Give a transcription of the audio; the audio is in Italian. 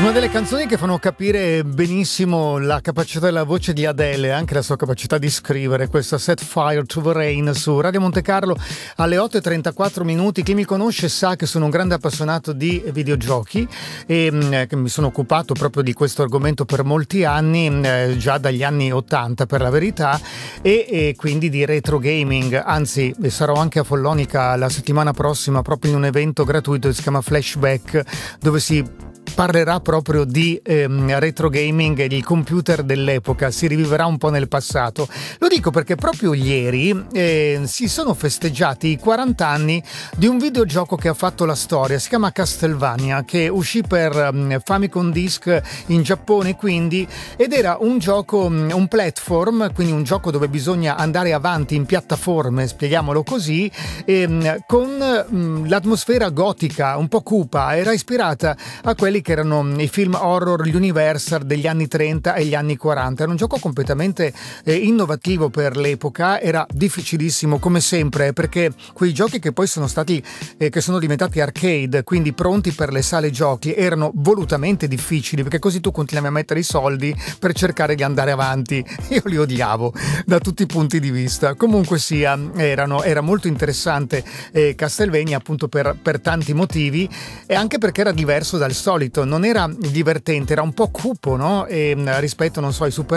Una delle canzoni che fanno capire benissimo la capacità della voce di Adele e anche la sua capacità di scrivere, questa Set Fire to the Rain su Radio Monte Carlo alle 8:34 minuti. Chi mi conosce sa che sono un grande appassionato di videogiochi e che mi sono occupato proprio di questo argomento per molti anni, già dagli anni 80 per la verità, e quindi di retro gaming. Anzi, sarò anche a Follonica la settimana prossima proprio in un evento gratuito che si chiama Flashback, dove si parlerà proprio di retro gaming e di computer dell'epoca, si riviverà un po' nel passato. Lo dico perché proprio ieri si sono festeggiati i 40 anni di un videogioco che ha fatto la storia, si chiama Castlevania, che uscì per Famicom Disk in Giappone quindi, ed era un gioco, un platform, quindi un gioco dove bisogna andare avanti in piattaforme, spieghiamolo così, con l'atmosfera gotica, un po' cupa, era ispirata a quelli che erano i film horror Universal degli anni 30 e gli anni 40. Era un gioco completamente innovativo per l'epoca, era difficilissimo come sempre, perché quei giochi che poi sono stati che sono diventati arcade, quindi pronti per le sale giochi, erano volutamente difficili, perché così tu continuavi a mettere i soldi per cercare di andare avanti. Io li odiavo da tutti i punti di vista. Comunque sia, era molto interessante Castlevania, appunto per tanti motivi, e anche perché era diverso dal solito, non era divertente, era un po' cupo, no? Rispetto, non so, ai Super